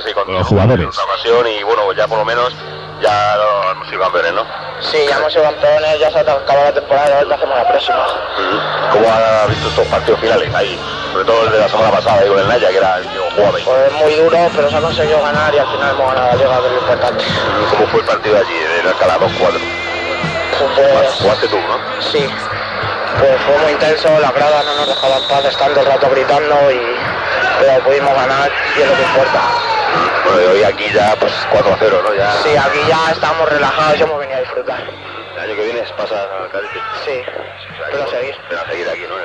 sí, con los jugadores. otra ocasión y bueno, ya por lo menos ya hemos sido campeones, ¿no? Sí, ya hemos sido campeones, ya se ha acabado la temporada, ahora hacemos la próxima. ¿Cómo has visto estos partidos finales ahí? Sobre todo el de la semana pasada, ahí con el Naya, que era el que jugaba ahí. Pues muy duro, pero se ha conseguido ganar y al final hemos ganado la liga, que es lo importante. ¿Cómo fue el partido de allí, en Alcalá 2-4? Pues, Jugaste tú, ¿no? sí, pues fue muy intenso, las gradas no nos dejaban paz, estando el rato gritando, pero pudimos ganar y es lo que importa. Bueno, y hoy aquí ya pues 4-0, ¿no? Ya... Sí, aquí ya estamos relajados y hemos venido a disfrutar. El año que viene pasas al cadete. Sí, pero a seguir. Pero a seguir aquí, ¿no?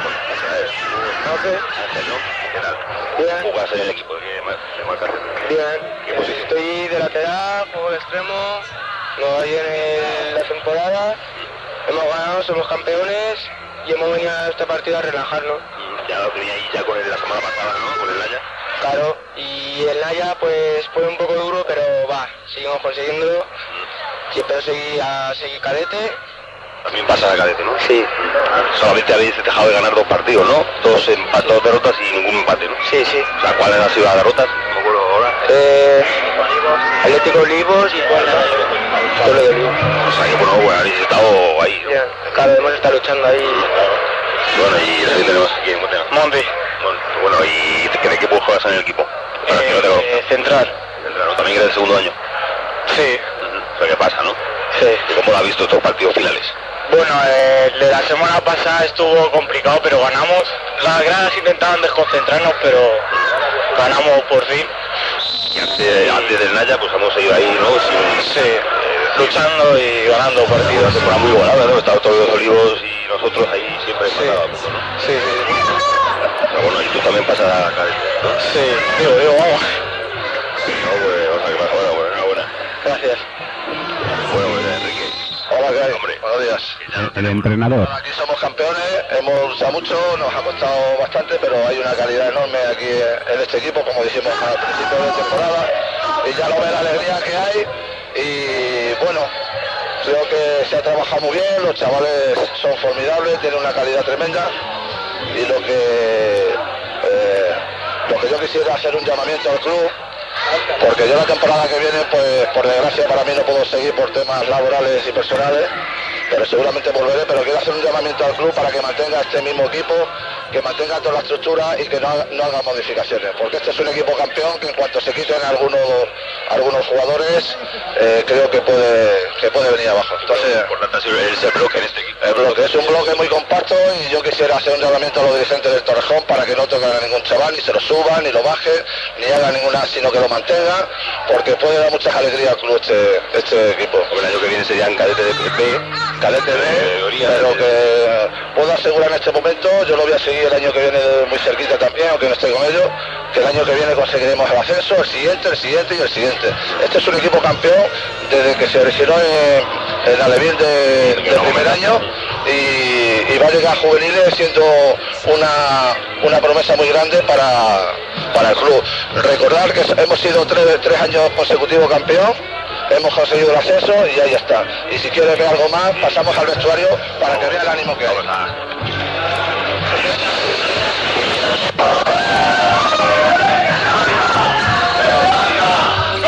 ¿Qué tal? Bien. ¿Jugas en el equipo de Marcas? Bien, ¿Qué posición? estoy de lateral, juego de extremo, nos va bien en la temporada, hemos ganado, somos campeones y hemos venido a esta partida a relajarnos. Ya lo tenía ahí ya con la semana pasada, ¿no? Con el Naya. Claro, y el Naya pues fue un poco duro, pero va, seguimos consiguiéndolo y espero seguir cadete. También pasa a cadete, ¿no? Sí. Solamente habéis dejado de ganar 2 partidos, ¿no? 2 derrotas y ningún empate, ¿no? Sí, sí. O sea, ¿cuáles han sido las derrotas? No me acuerdo ahora. Atlético Olivos y Puebla. Puebla de Olivos. O sea, que bueno, habéis estado ahí, ¿no? Bien, claro, hemos estado luchando ahí. Bueno, y el tenemos aquí en Monte. Monte. Bueno, ¿y qué equipo juegas en el equipo? Para que no te conozca. Central. ¿No? También que eres el segundo año. Sí. O sea, ¿qué pasa, no? Sí. ¿Y cómo lo has visto estos partidos finales? Bueno, el de la semana pasada estuvo complicado, pero ganamos. Las gradas intentaban desconcentrarnos, pero ganamos por fin. Y antes del Naya, pues hemos seguido ahí, ¿no? Sí, luchando y ganando partidos. Temporada muy volada, ¿no? Estaban todos los Olivos y nosotros ahí siempre pasado a punto, ¿no? Sí, sí. Pero bueno, y tú también pasas a cadete, ¿no? Sí, digo, vamos. No, pues, o sea, que pasa, bueno, enhorabuena. Gracias. Bueno, pues, Enrique. Hola, ¿qué hay? Hombre. Buenos días. El entrenador. Aquí somos campeones, hemos luchado mucho, nos ha costado bastante, pero hay una calidad enorme aquí en este equipo, como dijimos al principio de temporada, y ya lo ve la alegría que hay, y bueno, creo que se ha trabajado muy bien, los chavales son formidables, tienen una calidad tremenda, y lo que yo quisiera hacer un llamamiento al club, porque yo la temporada que viene, pues por desgracia para mí no puedo seguir por temas laborales y personales, pero seguramente volveré, pero quiero hacer un llamamiento al club para que mantenga este mismo equipo, que mantenga toda la estructura y que no haga modificaciones, porque este es un equipo campeón que en cuanto se quiten algunos jugadores, creo que puede venir abajo. Entonces, Lo importante ha sido ese bloque en este equipo. el bloque es un bloque muy compacto y yo quisiera hacer un llamamiento a los dirigentes del Torrejón para que no toquen a ningún chaval, ni se lo suban, ni lo bajen, ni hagan ninguna, sino que lo mantengan, porque puede dar muchas alegrías al club este equipo. El año que viene serían cadete de B, Cadete B, pero que puedo asegurar en este momento, yo lo voy a seguir el año que viene muy cerquita también, aunque no estoy con ellos, que el año que viene conseguiremos el ascenso, el siguiente y el siguiente. Este es un equipo campeón desde que se originó en Alevín de primer año y va a llegar a juveniles siendo una promesa muy grande para el club. Recordar que hemos sido tres años consecutivos campeón, hemos conseguido el ascenso y ahí está. Y si quieres ver algo más, pasamos al vestuario para que vea el ánimo que hay.